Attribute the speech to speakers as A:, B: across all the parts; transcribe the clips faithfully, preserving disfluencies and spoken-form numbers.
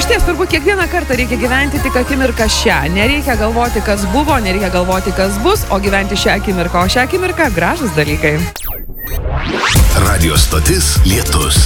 A: Iš ties, turbūt kiekvieną kartą reikia gyventi tik akimirką šią. Nereikia galvoti, kas buvo, nereikia galvoti, kas bus, o gyventi šią akimirką. O šią akimirką gražus dalykai.
B: Radio stotis Lietus.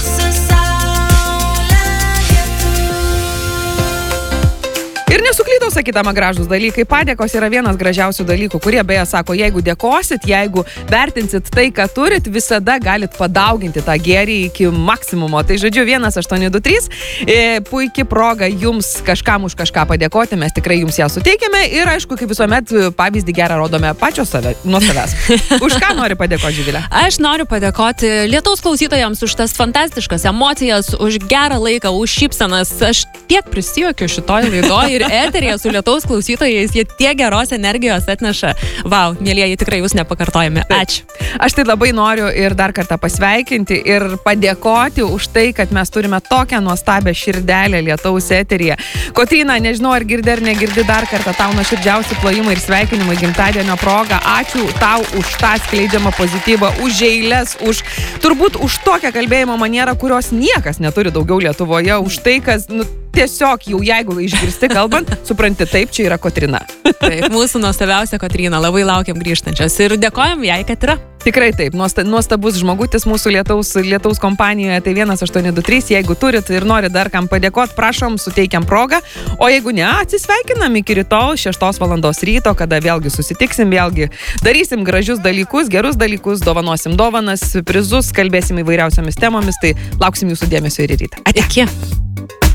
A: Ir nesuklydau sakydama gražus dalykai. Padėkos yra vienas gražiausių dalykų, kurie beje sako, jeigu dėkosit, jeigu vertinsit tai, ką turit, visada galit padauginti tą gėrį iki maksimumo. Tai žodžiu, vienas aštuoni du trys. E, puikia proga jums kažkam už kažką padėkoti, mes tikrai jums ją suteikėme ir aišku, kaip visuomet, pavyzdį gerą rodome pačios save, nuo savęs. Už ką nori padėkoti, Živilė?
C: Aš noriu padėkoti Lietaus klausytojams už tas fantastiškas emocijas, už gerą laiką, už šypsenas. Aš tiek prisijuokiu šitoj laidoj ir eterėje su Lietaus klausytojais, jie tiek geros energijos atneša. Vau, mielieji, tikrai jūs nepakartojami. Ačiū.
A: Aš tai labai noriu ir dar kartą pasveikinti ir padėkoti už tai, kad mes turime tokią nuostabią širdelę Lietaus eterėje. Kotryna, nežinau, ar girdi ar negirdi, dar kartą tau nuoširdžiausi plojimai ir sveikinimai gimtadienio proga. Ačiū tau už tą skleidžiamą pozityvą, už eiles, už turbūt už tokią kalbėjimo manierą, kurios niekas neturi daugiau Lietuvoje, už tai, kas, nu, tiesiog jau jeigu išgirsti kalbant, supranti, taip, čia yra Kotryna.
C: Taip, mūsų nuostabiausia Kotryna, labai laukiam grįžtančios ir dėkojam jai, kad yra.
A: Tikrai taip, nuostabus žmogutis mūsų Lietaus, Lietaus kompanijoje, tai vienas aštuoni du trys, jeigu turit ir norit dar kam padėkoti, prašom, suteikiam progą, o jeigu ne, atsisveikinam iki rytoj šeštos valandos ryto, kada vėlgi susitiksim, vėlgi darysim gražius dalykus, gerus dalykus, dovanosim dovanas, prizus, kalbėsim įvairiausiamis temomis, tai lauksim jūsų dėmesio ir rytą.
C: Ate. Iki.